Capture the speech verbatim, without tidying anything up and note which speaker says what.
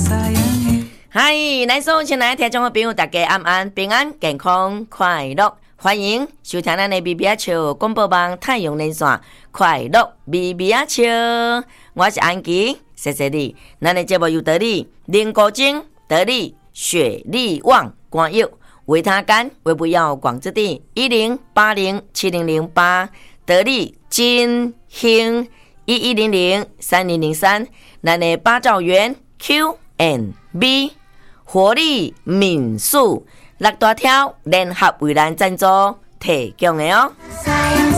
Speaker 1: 嗨，咱所有亲爱的听众朋友，大家安安平安健康快乐，欢迎收听咱的B B A笑广播网太阳连线快乐 B B A笑，我是安琪，谢谢你。咱的节目有得你林国精、得你雪力旺光佑、维他干、维不要广之地一零八零七零零八，得你金兴一一零零三零零三，咱的八兆元 Q and B。活力民宿六大条联合为咱赞助提供的哦。